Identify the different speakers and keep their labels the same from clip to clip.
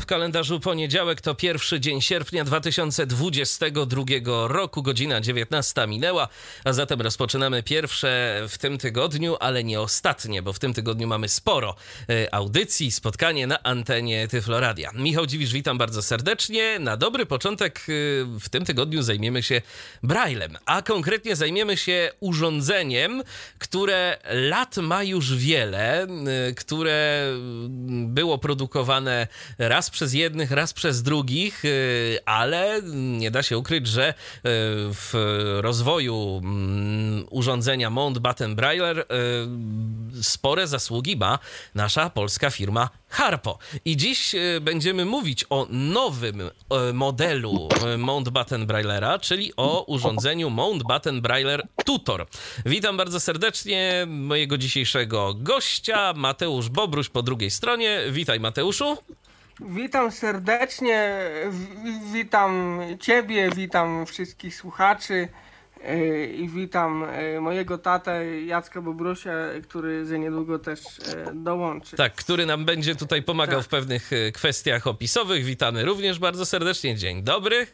Speaker 1: w kalendarzu poniedziałek, to pierwszy dzień sierpnia 2022 roku, godzina 19 minęła, a zatem rozpoczynamy pierwsze w tym tygodniu, ale nie ostatnie, bo w tym tygodniu mamy sporo audycji, spotkanie na antenie Tyfloradia. Michał Dziwisz, witam bardzo serdecznie. Na dobry początek w tym tygodniu zajmiemy się Braillem, a konkretnie zajmiemy się urządzeniem, które lat ma już wiele, które było produkowane raz przez jednych, raz przez drugich, ale nie da się ukryć, że w rozwoju urządzenia Mountbatten Brailler spore zasługi ma nasza polska firma Harpo. I dziś będziemy mówić o nowym modelu Mountbatten Braillera, czyli o urządzeniu Mountbatten Brailler Tutor. Witam bardzo serdecznie mojego dzisiejszego gościa, Mateusz Bobruś po drugiej stronie. Witaj, Mateuszu.
Speaker 2: Witam serdecznie, witam Ciebie, witam wszystkich słuchaczy i witam mojego tatę Jacka Bobrusia, który za niedługo też dołączy.
Speaker 1: Tak, który nam będzie tutaj pomagał w pewnych kwestiach opisowych. Witamy również bardzo serdecznie. Dzień dobry.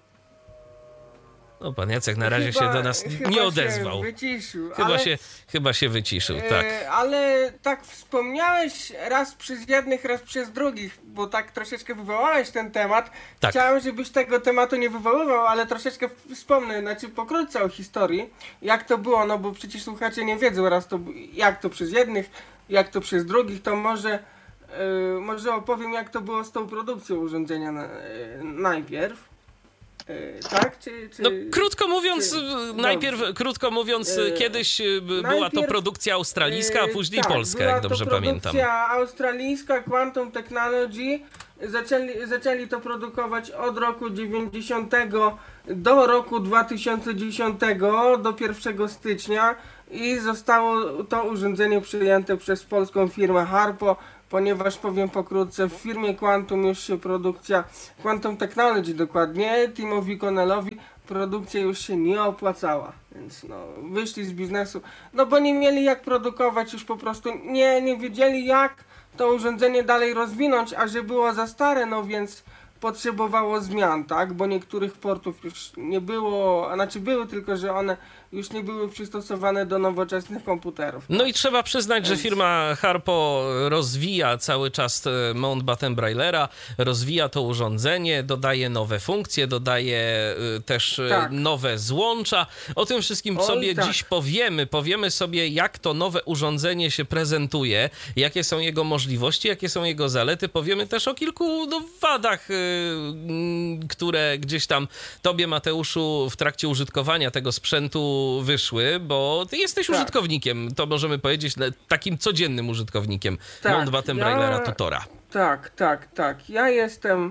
Speaker 1: No, pan Jacek na razie się do nas nie odezwał.
Speaker 2: Się wyciszył,
Speaker 1: chyba się wyciszył, tak.
Speaker 2: Ale tak wspomniałeś raz przez jednych, raz przez drugich, bo tak troszeczkę wywołałeś ten temat.
Speaker 1: Tak.
Speaker 2: Chciałem, żebyś tego tematu nie wywoływał, ale troszeczkę wspomnę, znaczy pokrótce o historii, jak to było, no bo przecież słuchacze nie wiedzą raz to, jak to przez jednych, jak to przez drugich, to może opowiem, jak to było z tą produkcją urządzenia najpierw. Tak?
Speaker 1: No, krótko mówiąc, kiedyś była to produkcja australijska, a później polska, jak dobrze pamiętam.
Speaker 2: Produkcja australijska, Quantum Technology. Zaczęli to produkować od roku 90 do roku 2010, do 1 stycznia i zostało to urządzenie przyjęte przez polską firmę Harpo, ponieważ powiem pokrótce, w firmie Quantum już się produkcja, Quantum Technology dokładnie, Timowi Connellowi produkcja już się nie opłacała, więc no wyszli z biznesu, no bo nie mieli jak produkować, już po prostu nie wiedzieli jak to urządzenie dalej rozwinąć, a że było za stare, no więc potrzebowało zmian, tak, bo niektórych portów już nie było, a znaczy były, tylko że one już nie były przystosowane do nowoczesnych komputerów.
Speaker 1: No i trzeba przyznać, że firma Harpo rozwija cały czas Mountbatten Braillera, rozwija to urządzenie, dodaje nowe funkcje, dodaje też nowe złącza. O tym wszystkim sobie dziś powiemy sobie, jak to nowe urządzenie się prezentuje, jakie są jego możliwości, jakie są jego zalety. Powiemy też o kilku wadach, które gdzieś tam tobie, Mateuszu, w trakcie użytkowania tego sprzętu wyszły, bo ty jesteś użytkownikiem, to możemy powiedzieć, takim codziennym użytkownikiem Mountbatten Braillera Tutora.
Speaker 2: Tak. Ja jestem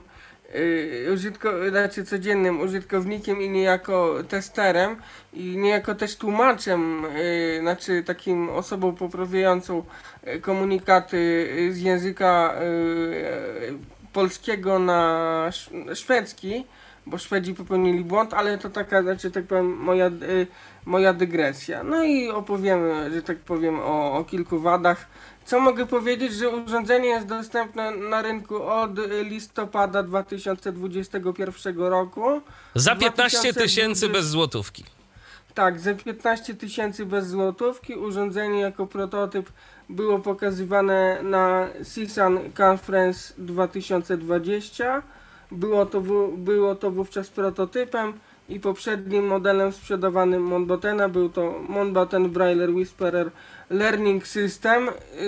Speaker 2: codziennym użytkownikiem i niejako testerem i niejako też tłumaczem, takim osobą poprawiającą komunikaty z języka polskiego na szwedzki, bo Szwedzi popełnili błąd, ale to taka, tak powiem, moja dygresja. No i opowiemy, że tak powiem, o kilku wadach. Co mogę powiedzieć, że urządzenie jest dostępne na rynku od listopada 2021 roku.
Speaker 1: Za 15 tysięcy bez złotówki.
Speaker 2: Tak, za 15 tysięcy bez złotówki. Urządzenie jako prototyp było pokazywane na CSUN Conference 2020. Było to wówczas prototypem i poprzednim modelem sprzedawanym Mountbattena był to Mountbatten Brailler Whisperer Learning System.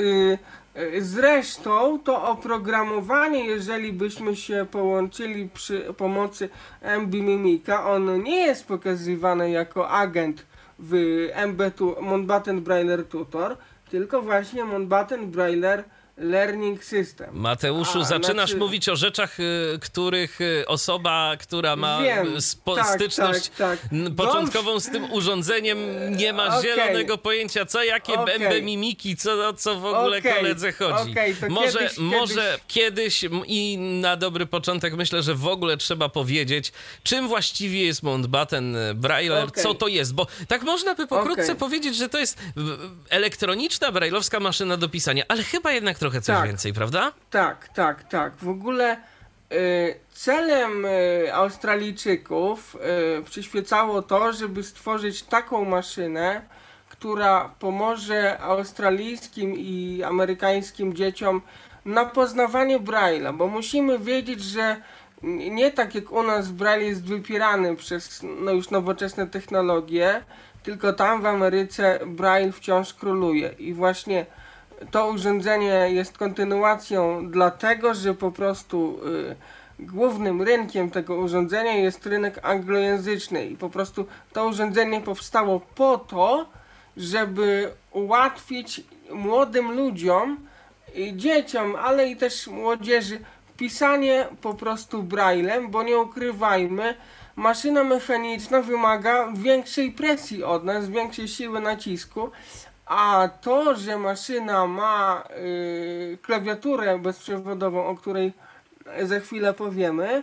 Speaker 2: Zresztą to oprogramowanie, jeżeli byśmy się połączyli przy pomocy MB Mimica, ono nie jest pokazywane jako agent w Mountbatten Brailler Tutor, tylko właśnie Mountbatten Brailler Learning System.
Speaker 1: Mateuszu, zaczynasz mówić o rzeczach, których osoba, która ma styczność początkową z tym urządzeniem, nie ma zielonego pojęcia, jakie bębe mimiki, co w ogóle koledze chodzi. Może kiedyś i na dobry początek myślę, że w ogóle trzeba powiedzieć, czym właściwie jest Mountbatten Brailler, co to jest, bo tak można by pokrótce powiedzieć, że to jest elektroniczna brailleowska maszyna do pisania, ale chyba jednak trochę coś więcej, prawda?
Speaker 2: Tak. W ogóle Celem Australijczyków przyświecało to, żeby stworzyć taką maszynę, która pomoże australijskim i amerykańskim dzieciom na poznawanie Braille'a, bo musimy wiedzieć, że nie tak jak u nas Braille jest wypierany przez już nowoczesne technologie, tylko tam w Ameryce Braille wciąż króluje i właśnie to urządzenie jest kontynuacją dlatego, że po prostu głównym rynkiem tego urządzenia jest rynek anglojęzyczny i po prostu to urządzenie powstało po to, żeby ułatwić młodym ludziom, dzieciom, ale i też młodzieży pisanie po prostu Braillem, bo nie ukrywajmy, maszyna mechaniczna wymaga większej presji od nas, większej siły nacisku, a to, że maszyna ma klawiaturę bezprzewodową, o której za chwilę powiemy,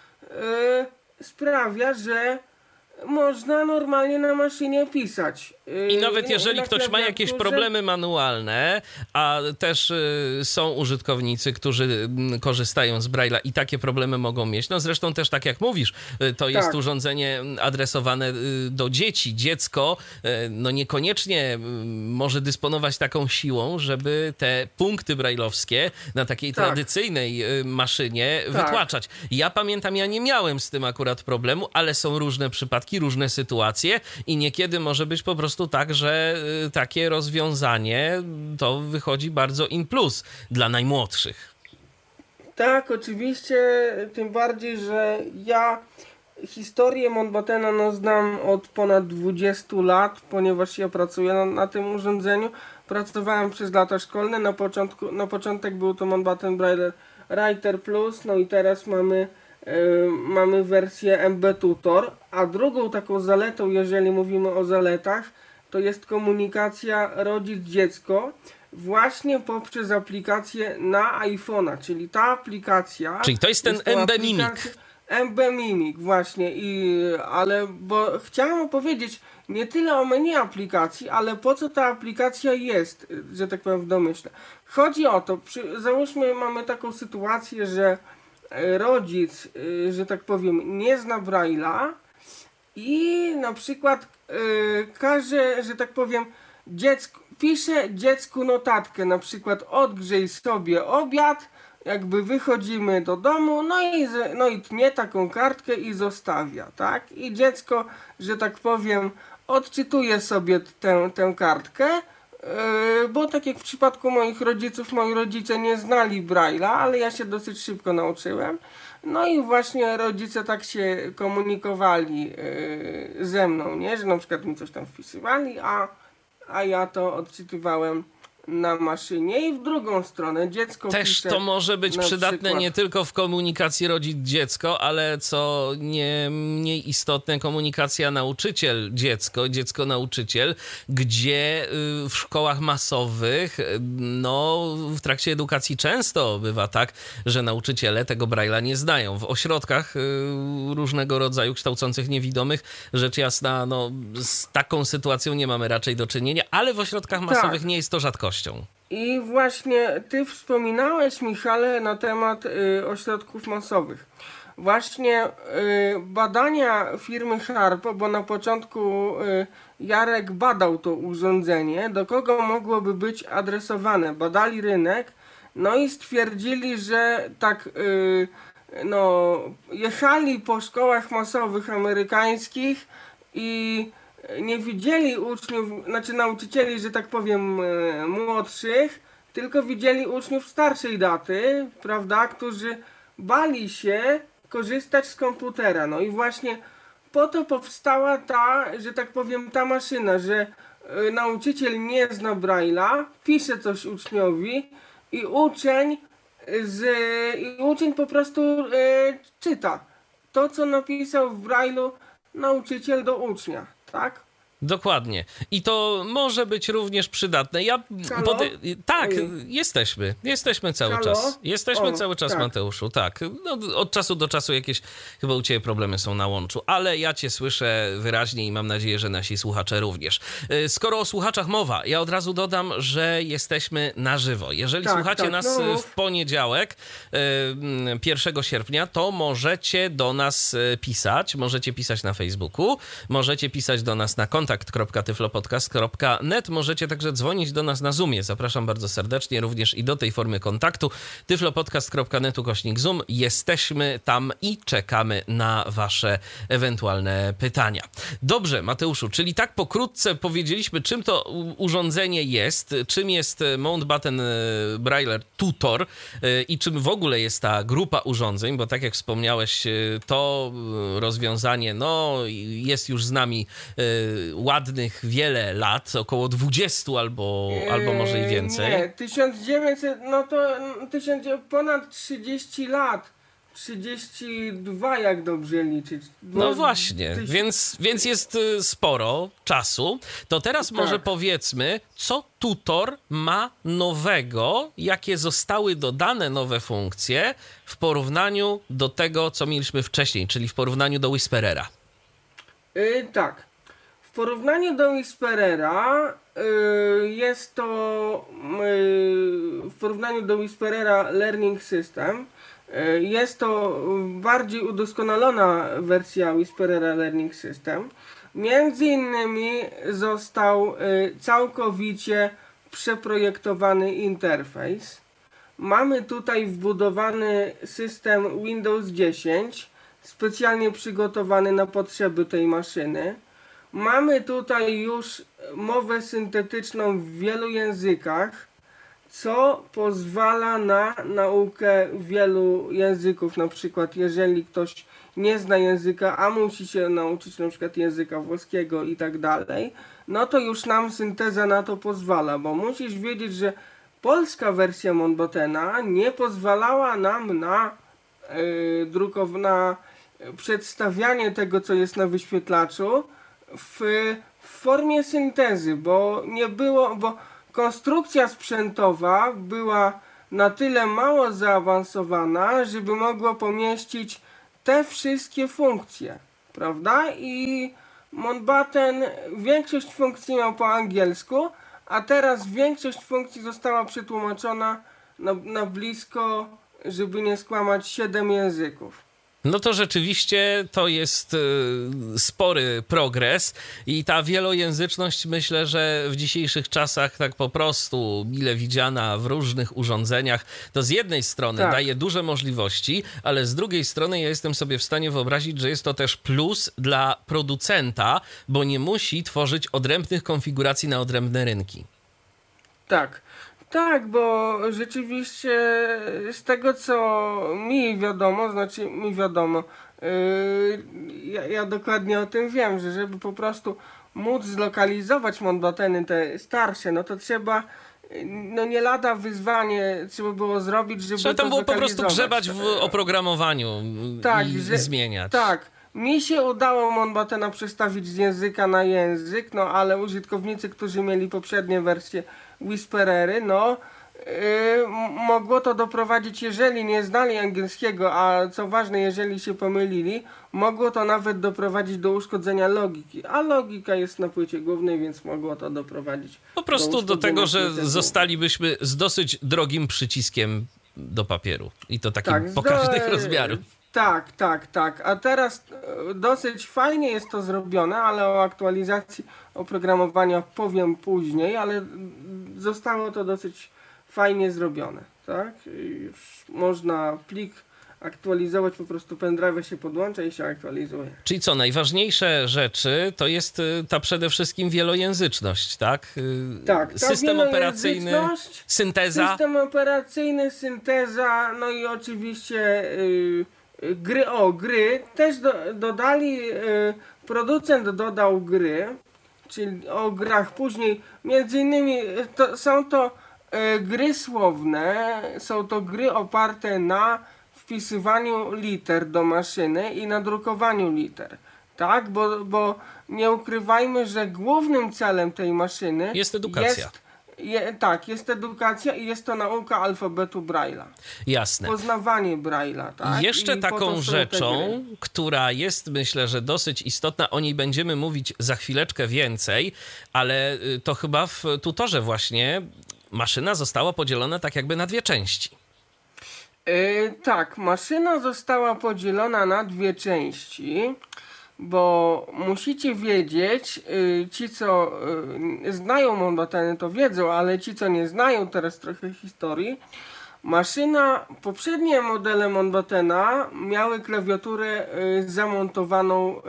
Speaker 2: sprawia, że można normalnie na maszynie pisać.
Speaker 1: I nawet jeżeli ktoś ma jakieś problemy manualne, a też są użytkownicy, którzy korzystają z Braille'a i takie problemy mogą mieć. No zresztą też tak jak mówisz, to jest urządzenie adresowane do dzieci. Dziecko no niekoniecznie może dysponować taką siłą, żeby te punkty brajlowskie na takiej tradycyjnej maszynie wytłaczać. Ja pamiętam, ja nie miałem z tym akurat problemu, ale są różne przypadki, różne sytuacje i niekiedy może być po prostu tak, że takie rozwiązanie to wychodzi bardzo in plus dla najmłodszych.
Speaker 2: Tak, oczywiście, tym bardziej, że ja historię Mountbattena znam od ponad 20 lat, ponieważ ja pracuję na tym urządzeniu. Pracowałem przez lata szkolne, na początek był to Mountbatten Braille Writer Plus, no i teraz mamy wersję MB Tutor, a drugą taką zaletą, jeżeli mówimy o zaletach, to jest komunikacja rodzic-dziecko właśnie poprzez aplikację na iPhone'a, czyli ta aplikacja...
Speaker 1: Czyli to jest ten MB Mimic.
Speaker 2: MB Mimic właśnie, ale bo chciałem opowiedzieć nie tyle o menu aplikacji, ale po co ta aplikacja jest, że tak powiem w domyśle. Chodzi o to, załóżmy mamy taką sytuację, że rodzic, że tak powiem, nie zna Braille'a i na przykład każe, że tak powiem, pisze dziecku notatkę, na przykład odgrzej sobie obiad, jakby wychodzimy do domu, no i tnie taką kartkę i zostawia, tak? I dziecko, że tak powiem, odczytuje sobie tę kartkę, bo tak jak w przypadku moich rodziców, moi rodzice nie znali Braille'a, ale ja się dosyć szybko nauczyłem. No i właśnie rodzice tak się komunikowali ze mną, nie? Że na przykład mi coś tam wpisywali, a ja to odczytywałem na maszynie i w drugą stronę dziecko
Speaker 1: też
Speaker 2: pisze,
Speaker 1: to może być przydatne
Speaker 2: przykład,
Speaker 1: nie tylko w komunikacji rodzic-dziecko, ale co nie mniej istotne, komunikacja nauczyciel-dziecko, dziecko-nauczyciel, gdzie w szkołach masowych, no w trakcie edukacji często bywa tak, że nauczyciele tego Braille'a nie znają. W ośrodkach różnego rodzaju kształcących niewidomych, rzecz jasna, no z taką sytuacją nie mamy raczej do czynienia, ale w ośrodkach masowych nie jest to rzadkością.
Speaker 2: I właśnie ty wspominałeś, Michale, na temat ośrodków masowych. Właśnie badania firmy Harpo, bo na początku Jarek badał to urządzenie, do kogo mogłoby być adresowane. Badali rynek, no i stwierdzili, że tak jechali po szkołach masowych amerykańskich i nie widzieli uczniów, znaczy nauczycieli, że tak powiem, młodszych, tylko widzieli uczniów starszej daty, prawda, którzy bali się korzystać z komputera. No i właśnie po to powstała ta, że tak powiem, ta maszyna, że nauczyciel nie zna Braille'a, pisze coś uczniowi i uczeń po prostu czyta to, co napisał w Braille'u nauczyciel do ucznia. Tak?
Speaker 1: Dokładnie. I to może być również przydatne. Tak, jesteśmy cały
Speaker 2: Halo?
Speaker 1: czas. Jesteśmy cały czas,
Speaker 2: tak.
Speaker 1: Mateuszu, tak. No, od czasu do czasu jakieś chyba u ciebie problemy są na łączu, ale ja cię słyszę wyraźnie i mam nadzieję, że nasi słuchacze również. Skoro o słuchaczach mowa, ja od razu dodam, że jesteśmy na żywo. Jeżeli słuchacie nas w poniedziałek, 1 sierpnia, to możecie do nas pisać. Możecie pisać na Facebooku, możecie pisać do nas na kontakt.tyflopodcast.net. Możecie także dzwonić do nas na Zoomie. Zapraszam bardzo serdecznie również i do tej formy kontaktu. tyflopodcast.net/Zoom. Jesteśmy tam i czekamy na wasze ewentualne pytania. Dobrze, Mateuszu, czyli tak pokrótce powiedzieliśmy, czym to urządzenie jest, czym jest Mountbatten Braille Tutor i czym w ogóle jest ta grupa urządzeń, bo tak jak wspomniałeś, to rozwiązanie jest już z nami ładnych wiele lat, około 20 albo może i więcej.
Speaker 2: Nie, 1900, ponad 30 lat. 32, jak dobrze liczyć.
Speaker 1: No właśnie, więc jest sporo czasu. To teraz może powiedzmy, co Tutor ma nowego, jakie zostały dodane nowe funkcje w porównaniu do tego, co mieliśmy wcześniej, czyli w porównaniu do Whisperera.
Speaker 2: Tak. W porównaniu do Whisperera jest to w porównaniu do Whisperera Learning System jest to bardziej udoskonalona wersja Whisperera Learning System. Między innymi został całkowicie przeprojektowany interfejs. Mamy tutaj wbudowany system Windows 10, specjalnie przygotowany na potrzeby tej maszyny. Mamy tutaj już mowę syntetyczną w wielu językach, co pozwala na naukę wielu języków. Na przykład jeżeli ktoś nie zna języka, a musi się nauczyć na przykład języka włoskiego i tak dalej, no to już nam synteza na to pozwala, bo musisz wiedzieć, że polska wersja Mountbattena nie pozwalała nam na przedstawianie tego, co jest na wyświetlaczu w formie syntezy, bo konstrukcja sprzętowa była na tyle mało zaawansowana, żeby mogła pomieścić te wszystkie funkcje, prawda? I Mountbatten większość funkcji miał po angielsku, a teraz większość funkcji została przetłumaczona na blisko, żeby nie skłamać, 7 języków.
Speaker 1: No to rzeczywiście to jest spory progres i ta wielojęzyczność, myślę, że w dzisiejszych czasach tak po prostu mile widziana w różnych urządzeniach, to z jednej strony daje duże możliwości, ale z drugiej strony ja jestem sobie w stanie wyobrazić, że jest to też plus dla producenta, bo nie musi tworzyć odrębnych konfiguracji na odrębne rynki.
Speaker 2: Tak, bo rzeczywiście z tego, co mi wiadomo, ja dokładnie o tym wiem, że żeby po prostu móc zlokalizować Mountbatteny te starsze, no to trzeba, nie lada wyzwanie trzeba było zrobić, żeby
Speaker 1: trzeba tam było po prostu grzebać w oprogramowaniu i zmieniać.
Speaker 2: Tak. Mi się udało Mountbattena przestawić z języka na język, ale użytkownicy, którzy mieli poprzednie wersje Whisperery, mogło to doprowadzić, jeżeli nie znali angielskiego, a co ważne, jeżeli się pomylili, mogło to nawet doprowadzić do uszkodzenia logiki, a logika jest na płycie głównej, więc mogło to doprowadzić
Speaker 1: po prostu do tego, że zostalibyśmy z dosyć drogim przyciskiem do papieru i to takim pokaźnych rozmiarów.
Speaker 2: Tak. A teraz dosyć fajnie jest to zrobione, ale o aktualizacji oprogramowania powiem później, ale zostało to dosyć fajnie zrobione, tak? Już można plik aktualizować, po prostu pendrive się podłącza i się aktualizuje.
Speaker 1: Czyli co, najważniejsze rzeczy to jest ta przede wszystkim wielojęzyczność, tak?
Speaker 2: Tak,
Speaker 1: system operacyjny, synteza.
Speaker 2: System operacyjny, synteza, no i oczywiście gry też dodali, producent dodał gry, czyli o grach później, między innymi są to gry słowne, są to gry oparte na wpisywaniu liter do maszyny i na drukowaniu liter. tak? Bo nie ukrywajmy, że głównym celem tej maszyny
Speaker 1: jest edukacja.
Speaker 2: Jest edukacja i jest to nauka alfabetu Braille'a.
Speaker 1: Jasne.
Speaker 2: Poznawanie Braille'a, tak?
Speaker 1: Jeszcze taką rzeczą, która jest, myślę, że dosyć istotna, o niej będziemy mówić za chwileczkę więcej, ale to chyba w tutorze właśnie maszyna została podzielona tak jakby na dwie części.
Speaker 2: Tak, maszyna została podzielona na dwie części, bo musicie wiedzieć, ci co znają Monbateny to wiedzą, ale ci co nie znają, teraz trochę historii. Poprzednie modele Monbatena miały klawiaturę zamontowaną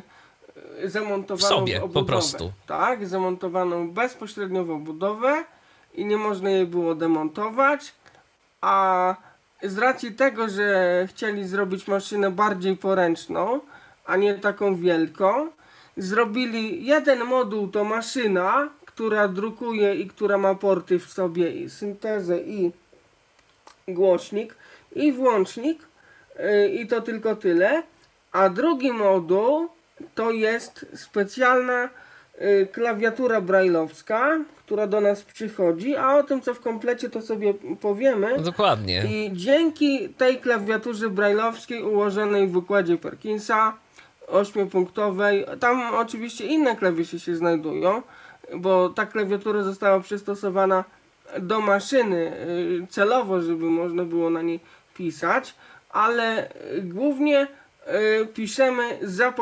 Speaker 1: w sobie,
Speaker 2: w obudowę,
Speaker 1: po prostu.
Speaker 2: tak, zamontowaną bezpośrednio w obudowę i nie można jej było demontować, a z racji tego, że chcieli zrobić maszynę bardziej poręczną, a nie taką wielką, zrobili jeden moduł to maszyna, która drukuje i która ma porty w sobie i syntezę i głośnik i włącznik i to tylko tyle, a drugi moduł to jest specjalna klawiatura brajlowska, która do nas przychodzi, a o tym co w komplecie to sobie powiemy.
Speaker 1: Dokładnie.
Speaker 2: I dzięki tej klawiaturze brajlowskiej ułożonej w układzie Perkinsa 8-punktowej, tam oczywiście inne klawisze się znajdują, bo ta klawiatura została przystosowana do maszyny celowo, żeby można było na niej pisać, ale głównie piszemy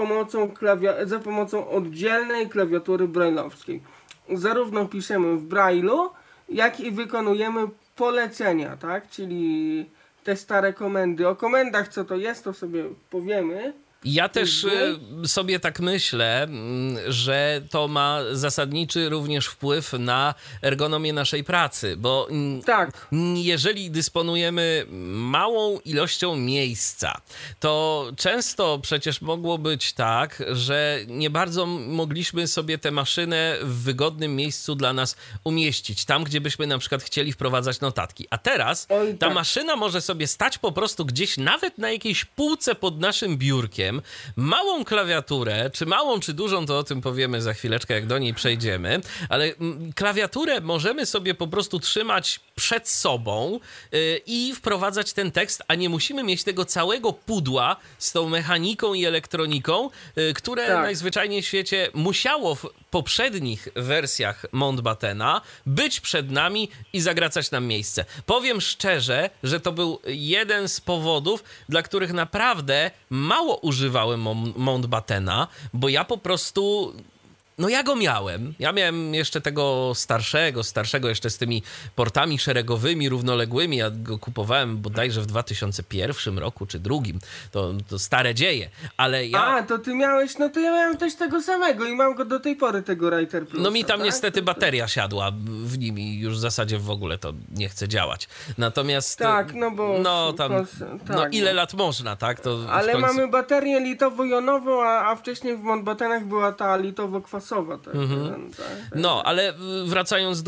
Speaker 2: za pomocą oddzielnej klawiatury brajlowskiej. Zarówno piszemy w brajlu, jak i wykonujemy polecenia, tak? Czyli te stare komendy. O komendach co to jest, to sobie powiemy.
Speaker 1: Ja też sobie tak myślę, że to ma zasadniczy również wpływ na ergonomię naszej pracy, bo
Speaker 2: tak.
Speaker 1: Jeżeli dysponujemy małą ilością miejsca, to często przecież mogło być tak, że nie bardzo mogliśmy sobie tę maszynę w wygodnym miejscu dla nas umieścić, tam gdzie byśmy na przykład chcieli wprowadzać notatki. A teraz ta maszyna może sobie stać po prostu gdzieś nawet na jakiejś półce pod naszym biurkiem, małą klawiaturę, czy małą, czy dużą, to o tym powiemy za chwileczkę, jak do niej przejdziemy, ale klawiaturę możemy sobie po prostu trzymać przed sobą i wprowadzać ten tekst, a nie musimy mieć tego całego pudła z tą mechaniką i elektroniką, które najzwyczajniej w świecie musiało w poprzednich wersjach Mountbattena być przed nami i zagracać nam miejsce. Powiem szczerze, że to był jeden z powodów, dla których naprawdę mało używałem Mountbattena, bo ja po prostu... No ja go miałem. Ja miałem jeszcze tego starszego jeszcze z tymi portami szeregowymi, równoległymi. Ja go kupowałem bodajże w 2001 roku czy drugim. To stare dzieje, ale ja...
Speaker 2: A, to ty miałeś, no to ja miałem też tego samego i mam go do tej pory, tego Writer Plusa.
Speaker 1: No mi tam niestety bateria siadła w nim i już w zasadzie w ogóle to nie chce działać. Natomiast...
Speaker 2: Tak, no bo...
Speaker 1: No tam... no ile lat można, tak? To
Speaker 2: ale
Speaker 1: końcu...
Speaker 2: mamy baterię litowo-jonową, a wcześniej w Mountbattenach była ta litowo-kwasowa. Tak,
Speaker 1: No, ale wracając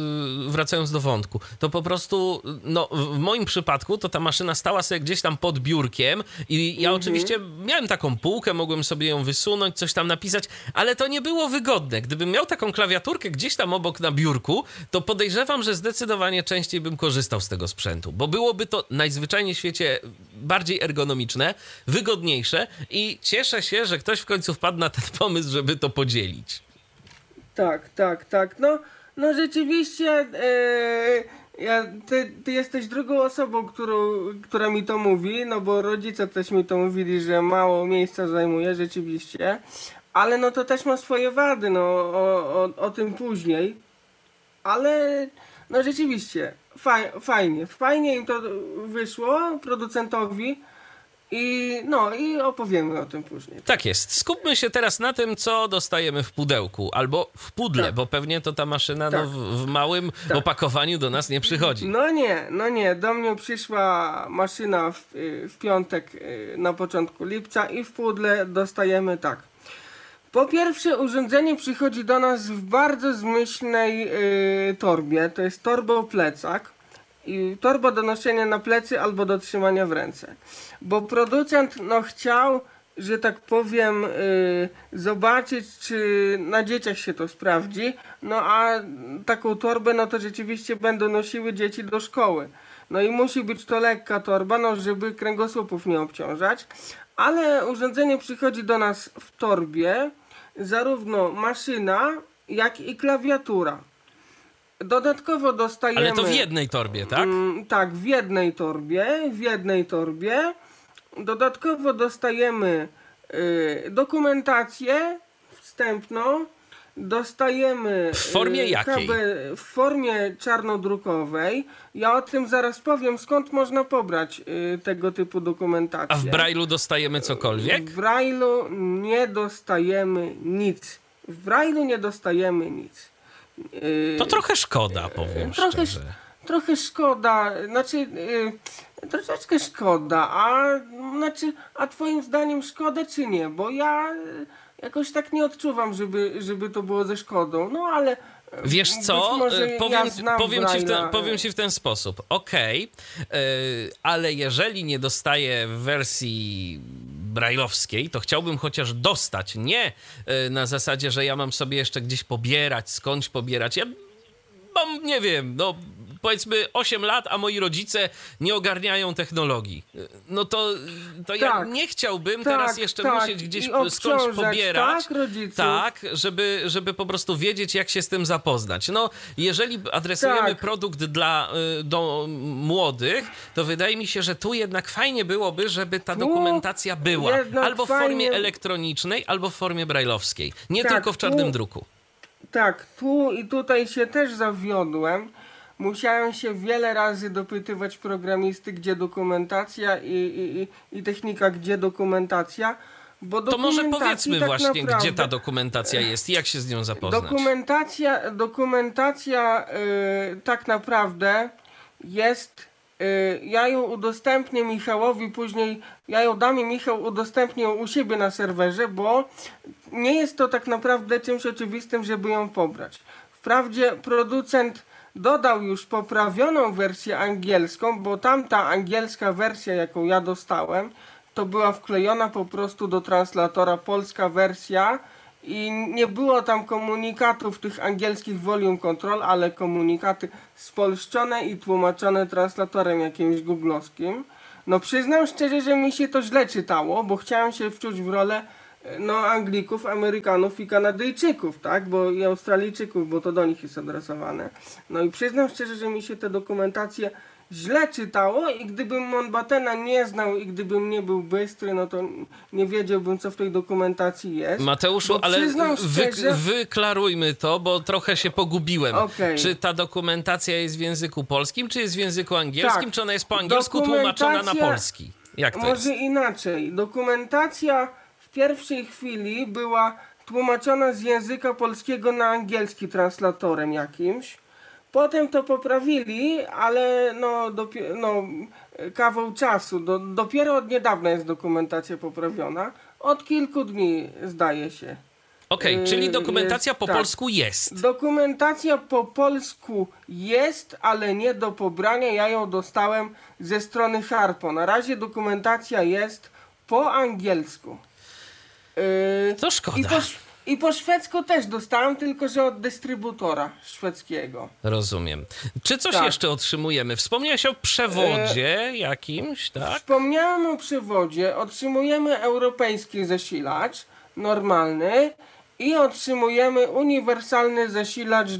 Speaker 1: do wątku, to po prostu, no, w moim przypadku to ta maszyna stała sobie gdzieś tam pod biurkiem i ja oczywiście miałem taką półkę, mogłem sobie ją wysunąć, coś tam napisać, ale to nie było wygodne. Gdybym miał taką klawiaturkę gdzieś tam obok na biurku, to podejrzewam, że zdecydowanie częściej bym korzystał z tego sprzętu, bo byłoby to najzwyczajniej w świecie bardziej ergonomiczne, wygodniejsze i cieszę się, że ktoś w końcu wpadł na ten pomysł, żeby to podzielić.
Speaker 2: Tak. No rzeczywiście ty jesteś drugą osobą, która mi to mówi, no bo rodzice też mi to mówili, że mało miejsca zajmuje, rzeczywiście. Ale no to też ma swoje wady, no o tym później. Ale no rzeczywiście, fajnie im to wyszło, producentowi. I opowiemy o tym później.
Speaker 1: Tak jest. Skupmy się teraz na tym, co dostajemy w pudełku albo w pudle, bo pewnie to ta maszyna w małym opakowaniu do nas nie przychodzi.
Speaker 2: No nie. Do mnie przyszła maszyna w piątek na początku lipca i w pudle dostajemy tak. Po pierwsze, urządzenie przychodzi do nas w bardzo zmyślnej torbie. To jest torba-plecak. I torba do noszenia na plecy albo do trzymania w ręce. Bo producent chciał, że tak powiem, zobaczyć, czy na dzieciach się to sprawdzi. No a taką torbę, no to rzeczywiście będą nosiły dzieci do szkoły. No i musi być to lekka torba, no żeby kręgosłupów nie obciążać. Ale urządzenie przychodzi do nas w torbie, zarówno maszyna, jak i klawiatura. Dodatkowo dostajemy...
Speaker 1: Ale to w jednej torbie, tak?
Speaker 2: Tak, w jednej torbie. Dodatkowo dostajemy dokumentację wstępną, dostajemy...
Speaker 1: W formie jakiej?
Speaker 2: W formie czarnodrukowej. Ja o tym zaraz powiem, skąd można pobrać tego typu dokumentację.
Speaker 1: A w Braille'u dostajemy cokolwiek?
Speaker 2: W Braille'u nie dostajemy nic.
Speaker 1: To trochę szkoda, powiem szczerze.
Speaker 2: Trochę szkoda, znaczy troszeczkę szkoda, a twoim zdaniem szkoda czy nie? Bo ja jakoś tak nie odczuwam, żeby to było ze szkodą, no ale
Speaker 1: wiesz co, powiem ci w ten sposób. Okej, ale jeżeli nie dostaję w wersji brajlowskiej, to chciałbym chociaż dostać, nie na zasadzie, że ja mam sobie jeszcze gdzieś pobierać, skądś pobierać. Ja mam, nie wiem, no powiedzmy 8 lat, a moi rodzice nie ogarniają technologii. No to tak, ja nie chciałbym teraz jeszcze musieć gdzieś skądś pobierać. Tak, żeby po prostu wiedzieć, jak się z tym zapoznać. No, jeżeli adresujemy produkt do młodych, to wydaje mi się, że tu jednak fajnie byłoby, żeby ta dokumentacja była albo w formie elektronicznej, albo w formie brajlowskiej. Nie tylko w czarnym druku.
Speaker 2: Tak, tutaj się też zawiodłem. Musiałem się wiele razy dopytywać programisty, gdzie dokumentacja i technika, gdzie dokumentacja. Bo
Speaker 1: to może powiedzmy tak właśnie, naprawdę, gdzie ta dokumentacja jest i jak się z nią zapoznać.
Speaker 2: Dokumentacja tak naprawdę jest... ja ją udostępnię Michałowi, później ja ją dam i Michał udostępni ją u siebie na serwerze, bo nie jest to tak naprawdę czymś oczywistym, żeby ją pobrać. Wprawdzie producent dodał już poprawioną wersję angielską, bo tamta angielska wersja, jaką ja dostałem, to była wklejona po prostu do translatora polska wersja i nie było tam komunikatów tych angielskich volume control, ale komunikaty spolszczone i tłumaczone translatorem jakimś googlowskim. No przyznam szczerze, że mi się to źle czytało, bo chciałem się wczuć w rolę Anglików, Amerykanów i Kanadyjczyków, tak, i Australijczyków, bo to do nich jest adresowane. No i przyznam szczerze, że mi się te dokumentacje źle czytało i gdybym Monbatena nie znał i gdybym nie był bystry, no to nie wiedziałbym, co w tej dokumentacji jest.
Speaker 1: Mateuszu, ale wyklarujmy to, bo trochę się pogubiłem. Czy ta dokumentacja jest w języku polskim, czy jest w języku angielskim, czy ona jest po angielsku tłumaczona na polski? Jak to
Speaker 2: może
Speaker 1: jest?
Speaker 2: Inaczej. Dokumentacja w pierwszej chwili była tłumaczona z języka polskiego na angielski translatorem jakimś. Potem to poprawili, ale kawał czasu. Dopiero od niedawna jest dokumentacja poprawiona. Od kilku dni, zdaje się.
Speaker 1: Czyli dokumentacja po polsku jest.
Speaker 2: Dokumentacja po polsku jest, ale nie do pobrania. Ja ją dostałem ze strony Harpo. Na razie dokumentacja jest po angielsku.
Speaker 1: To szkoda.
Speaker 2: I po szwedzku też dostałem, tylko że od dystrybutora szwedzkiego.
Speaker 1: Rozumiem. Czy coś jeszcze otrzymujemy? Wspomniałeś o przewodzie jakimś, tak?
Speaker 2: Wspomniałem o przewodzie. Otrzymujemy europejski zasilacz, normalny, i otrzymujemy uniwersalny zasilacz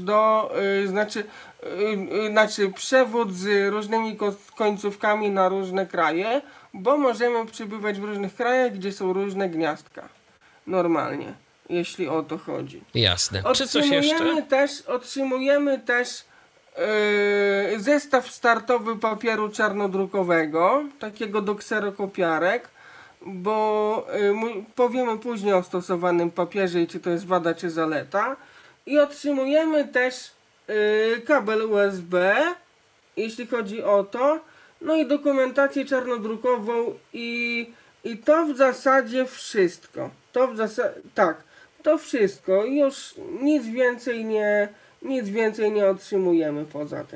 Speaker 2: znaczy przewód z różnymi końcówkami na różne kraje, bo możemy przybywać w różnych krajach, gdzie są różne gniazdka. Normalnie. Jeśli o to chodzi.
Speaker 1: Jasne. Czy coś jeszcze?
Speaker 2: Otrzymujemy też zestaw startowy papieru czarnodrukowego, takiego do kserokopiarek, bo powiemy później o stosowanym papierze i czy to jest wada, czy zaleta. I otrzymujemy też kabel USB, jeśli chodzi o to, no i dokumentację czarnodrukową i to w zasadzie wszystko. To wszystko. Już nic więcej nie otrzymujemy poza tym.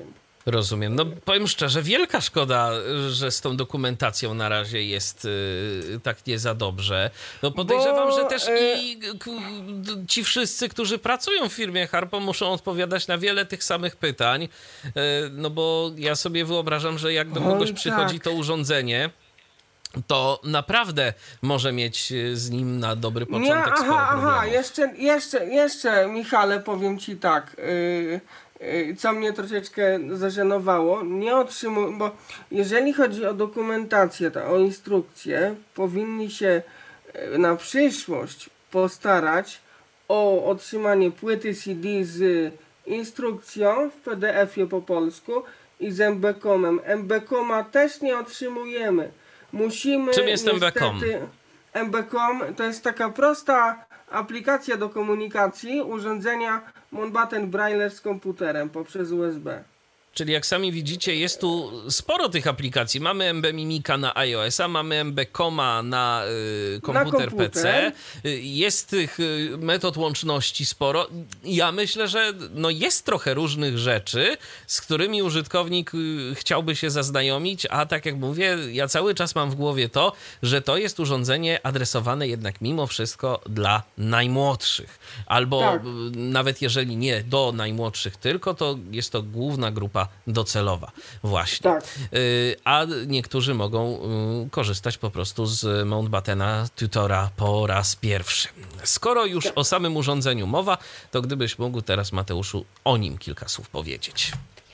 Speaker 1: Rozumiem. No powiem szczerze, wielka szkoda, że z tą dokumentacją na razie jest tak nie za dobrze. No podejrzewam, że też i ci wszyscy, którzy pracują w firmie Harpo, muszą odpowiadać na wiele tych samych pytań, no bo ja sobie wyobrażam, że jak do kogoś przychodzi to urządzenie, to naprawdę może mieć z nim na dobry początek sporo problemów.
Speaker 2: Jeszcze, Michale, powiem ci tak, co mnie troszeczkę zażenowało, nie otrzymuję, bo jeżeli chodzi o dokumentację, o instrukcję, powinni się na przyszłość postarać o otrzymanie płyty CD z instrukcją w PDF-ie po polsku i z MBCOM-em. MBCOM-a też nie otrzymujemy. Musimy.
Speaker 1: Czym jest MBCOM?
Speaker 2: MBCOM to jest taka prosta aplikacja do komunikacji urządzenia Mountbatten Braille z komputerem poprzez USB.
Speaker 1: Czyli jak sami widzicie, jest tu sporo tych aplikacji. Mamy MB Mimika na iOS-a, mamy MB-Coma na komputer PC. Jest tych metod łączności sporo. Ja myślę, że no jest trochę różnych rzeczy, z którymi użytkownik chciałby się zaznajomić, a tak jak mówię, ja cały czas mam w głowie to, że to jest urządzenie adresowane jednak mimo wszystko dla najmłodszych. Albo tak, nawet jeżeli nie do najmłodszych tylko, to jest to główna grupa docelowa właśnie. Tak. A niektórzy mogą korzystać po prostu z Mountbattena Tutora po raz pierwszy. Skoro już o samym urządzeniu mowa, to gdybyś mógł teraz, Mateuszu, o nim kilka słów powiedzieć.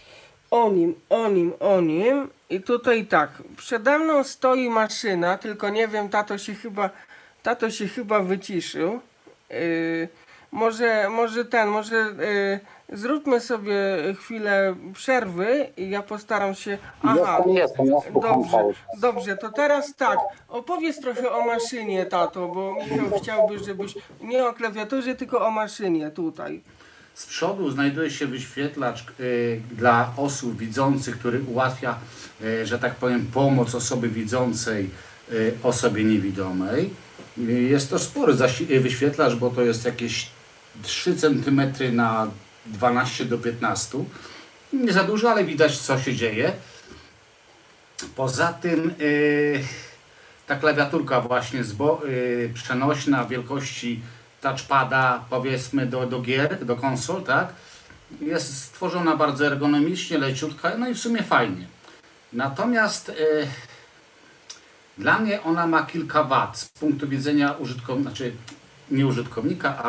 Speaker 2: O nim. I tutaj tak, przede mną stoi maszyna, tylko nie wiem, tato się chyba wyciszył. Może zróbmy sobie chwilę przerwy i ja postaram się... Aha, dobrze, to teraz tak, opowiedz trochę o maszynie, tato, bo Michał chciałby, żebyś nie o klawiaturze, tylko o maszynie tutaj.
Speaker 3: Z przodu znajduje się wyświetlacz dla osób widzących, który ułatwia, że tak powiem, pomoc osoby widzącej osobie niewidomej. Jest to spory wyświetlacz, bo to jest jakieś 3 cm na 12 do 15. Nie za dużo, ale widać, co się dzieje. Poza tym ta klawiaturka właśnie przenośna wielkości touchpada, powiedzmy do gier, do konsol, tak? Jest stworzona bardzo ergonomicznie, leciutka, no i w sumie fajnie. Natomiast dla mnie ona ma kilka wad z punktu widzenia użytkownika, znaczy nie użytkownika, a